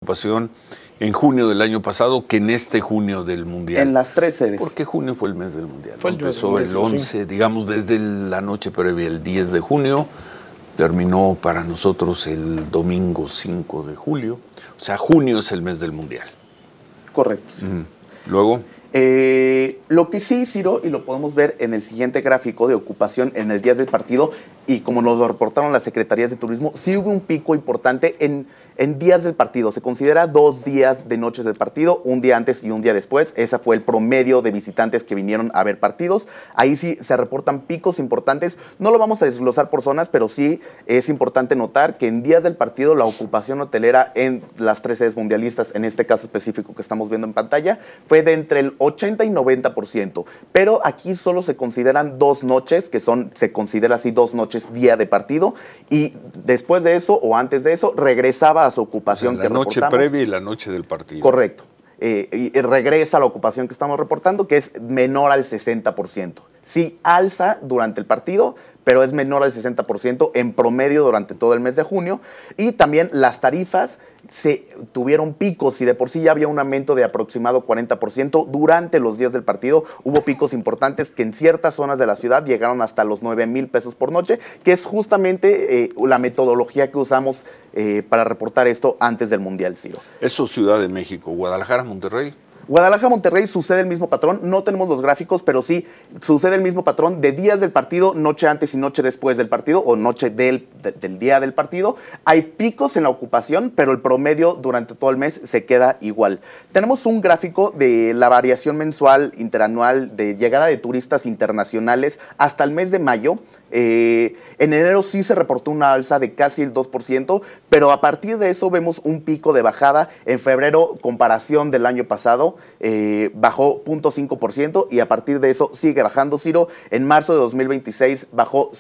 ocupación en junio del año pasado que en este junio del Mundial. En las 3 sedes. Porque junio fue el mes del Mundial. Fue Empezó el 11, digamos desde la noche previa, el 10 de junio, terminó para nosotros el domingo 5 de julio. O sea, junio es el mes del Mundial. Correcto. Luego... lo que sí, Ciro, y lo podemos ver en el siguiente gráfico de ocupación en el día del partido, y como nos lo reportaron las secretarías de turismo, sí hubo un pico importante en días del partido. Se considera 2 días de noches del partido, un día antes y un día después. Ese fue el promedio de visitantes que vinieron a ver partidos. Ahí sí se reportan picos importantes. No lo vamos a desglosar por zonas, pero sí es importante notar que en días del partido la ocupación hotelera en las 3 sedes mundialistas, en este caso específico que estamos viendo en pantalla, fue de entre el 80 y 90%. Pero aquí solo se consideran 2 noches, que se considera así 2 noches día de partido, y después de eso o antes de eso regresaba a su ocupación, o sea, la noche previa y la noche del partido. Correcto. Y regresa a la ocupación que estamos reportando, que es menor al 60%. Sí alza durante el partido, pero es menor al 60% en promedio durante todo el mes de junio. Y también las tarifas se tuvieron picos, y de por sí ya había un aumento de aproximado 40% durante los días del partido. Hubo picos importantes que en ciertas zonas de la ciudad llegaron hasta los 9,000 pesos por noche, que es justamente la metodología que usamos para reportar esto antes del Mundial, Ciro. Eso Ciudad de México, Guadalajara, Monterrey. Guadalajara, Monterrey sucede el mismo patrón. No tenemos los gráficos, pero sí sucede el mismo patrón de días del partido, noche antes y noche después del partido, o noche del día del partido. Hay picos en la ocupación, pero el promedio durante todo el mes se queda igual. Tenemos un gráfico de la variación mensual interanual de llegada de turistas internacionales hasta el mes de mayo. En enero sí se reportó una alza de casi el 2%, pero a partir de eso vemos un pico de bajada. En febrero, comparación del año pasado, bajó 0.5%, y a partir de eso sigue bajando, Ciro. En marzo de 2026 bajó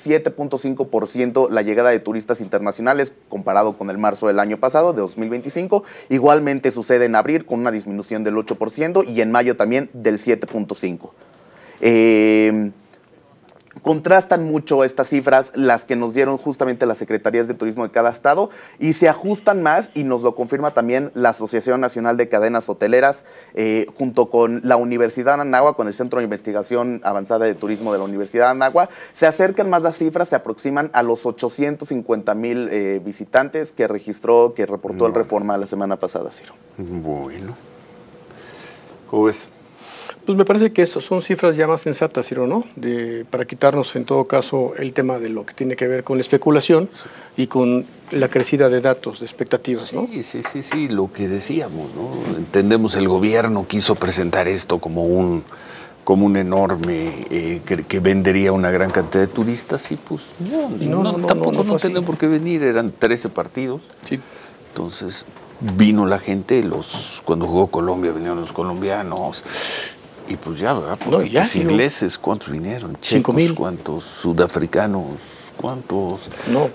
7.5% la llegada de turistas internacionales comparado con el marzo del año pasado, de 2025. Igualmente sucede en abril con una disminución del 8% y en mayo también del 7.5%. Contrastan mucho estas cifras, las que nos dieron justamente las secretarías de turismo de cada estado, y se ajustan más, y nos lo confirma también la Asociación Nacional de Cadenas Hoteleras, junto con la Universidad de Anáhuac, con el Centro de Investigación Avanzada de Turismo de la Universidad de Anáhuac. Se acercan más las cifras, se aproximan a los 850,000 visitantes que reportó el Reforma la semana pasada, Ciro. Bueno. ¿Cómo ves? Pues me parece que eso son cifras ya más sensatas, Ciro, ¿no? Para quitarnos en todo caso el tema de lo que tiene que ver con la especulación y con la crecida de datos, de expectativas, ¿no? Sí, lo que decíamos, ¿no? Entendemos, el gobierno quiso presentar esto como un enorme, que vendería una gran cantidad de turistas, y pues tampoco no tenían por qué venir, eran 13 partidos. Sí. Entonces vino la gente, cuando jugó Colombia vinieron los colombianos. Y pues ya, ¿verdad? Los ingleses, ¿cuántos vinieron? Checos, 5,000. ¿Cuántos? Sudafricanos, ¿cuántos?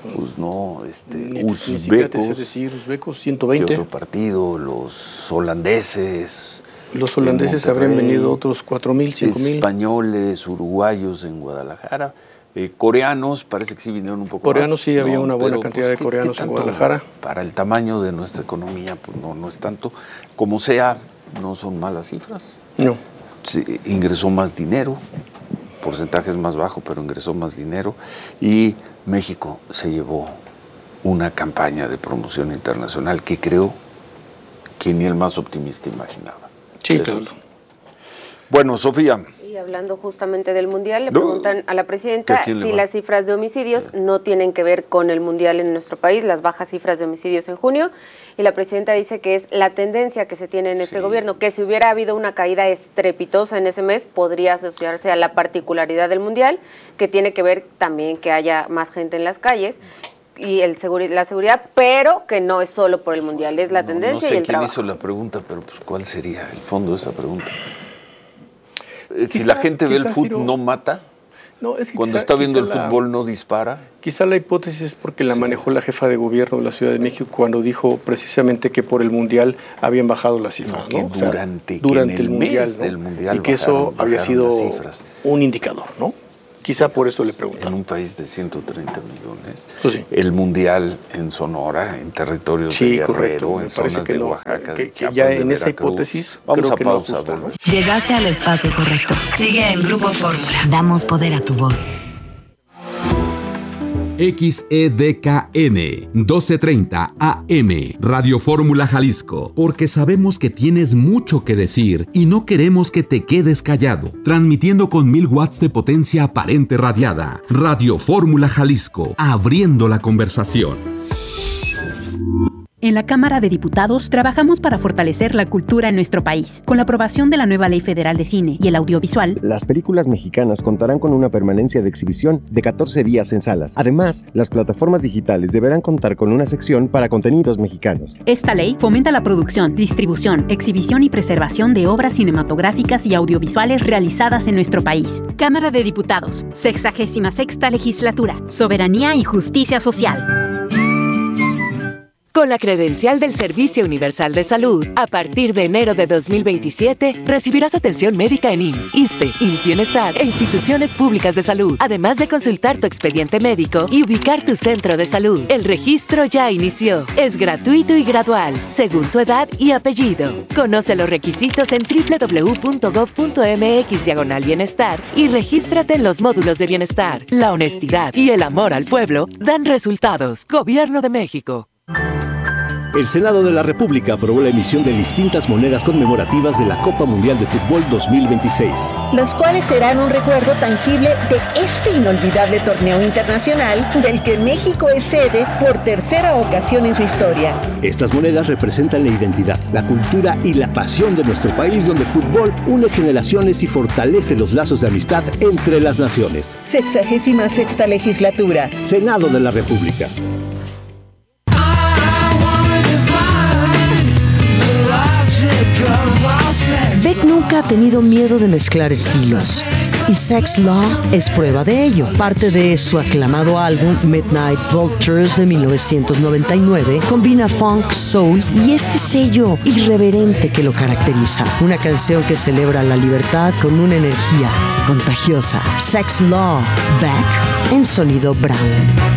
Uzbecos. Es decir, uzbecos, 120. ¿Qué otro partido? Los holandeses. Los holandeses habrían venido otros 4,000, 5,000. Españoles, uruguayos en Guadalajara. Coreanos, parece que sí vinieron un poco coreanos, más. Sí, había una buena cantidad de coreanos en Guadalajara. Para el tamaño de nuestra economía, pues no es tanto. Como sea, no son malas cifras. No. Sí, ingresó más dinero, porcentajes más bajos, pero ingresó más dinero, y México se llevó una campaña de promoción internacional que creo que ni el más optimista imaginaba. Sí, claro. Bueno, Sofía. Y hablando justamente del Mundial, le preguntan a la presidenta si las cifras de homicidios no tienen que ver con el Mundial en nuestro país, las bajas cifras de homicidios en junio, y la presidenta dice que es la tendencia que se tiene en este gobierno, que si hubiera habido una caída estrepitosa en ese mes, podría asociarse a la particularidad del Mundial, que tiene que ver también que haya más gente en las calles, y la seguridad, pero que no es solo por el Mundial, es la tendencia y el trabajo. No sé quién hizo la pregunta, pero pues ¿cuál sería el fondo de esa pregunta? Si la gente ve el fútbol, ¿no mata? No, es que cuando está viendo el fútbol, ¿no dispara? Quizá la hipótesis es porque la manejó la jefa de gobierno de la Ciudad de México cuando dijo precisamente que por el Mundial habían bajado las cifras, ¿no? Durante el Mundial, ¿no? del Mundial, y que eso había sido un indicador, ¿no? Quizá por eso le pregunto. En un país de 130 millones, pues sí. El Mundial en Sonora, en territorios de Guerrero, correcto. en zonas de Oaxaca, que Chiapas, ya de en esa Veracruz. hipótesis Vamos creo a que pausa, no ajusta, ¿no? Llegaste al espacio correcto. Sigue en Grupo Fórmula. Damos poder a tu voz. XEDKN 1230 AM Radio Fórmula Jalisco, porque sabemos que tienes mucho que decir y no queremos que te quedes callado. Transmitiendo con 1000 watts de potencia aparente radiada. Radio Fórmula Jalisco, abriendo la conversación. En la Cámara de Diputados trabajamos para fortalecer la cultura en nuestro país. Con la aprobación de la nueva Ley Federal de Cine y el Audiovisual, las películas mexicanas contarán con una permanencia de exhibición de 14 días en salas. Además, las plataformas digitales deberán contar con una sección para contenidos mexicanos. Esta ley fomenta la producción, distribución, exhibición y preservación de obras cinematográficas y audiovisuales realizadas en nuestro país. Cámara de Diputados, 66ª Legislatura. Soberanía y justicia social. Con la credencial del Servicio Universal de Salud, a partir de enero de 2027, recibirás atención médica en IMSS, ISSSTE, IMSS Bienestar e instituciones públicas de salud, además de consultar tu expediente médico y ubicar tu centro de salud. El registro ya inició. Es gratuito y gradual, según tu edad y apellido. Conoce los requisitos en www.gov.mx/bienestar y regístrate en los módulos de bienestar. La honestidad y el amor al pueblo dan resultados. Gobierno de México. El Senado de la República aprobó la emisión de distintas monedas conmemorativas de la Copa Mundial de Fútbol 2026. Las cuales serán un recuerdo tangible de este inolvidable torneo internacional del que México es sede por tercera ocasión en su historia. Estas monedas representan la identidad, la cultura y la pasión de nuestro país, donde el fútbol une generaciones y fortalece los lazos de amistad entre las naciones. 66ª Legislatura. Senado de la República. Beck nunca ha tenido miedo de mezclar estilos, y Sex Law es prueba de ello. Parte de su aclamado álbum Midnight Vultures de 1999 combina funk, soul y este sello irreverente que lo caracteriza. Una canción que celebra la libertad con una energía contagiosa. Sex Law, Beck en sonido Brown.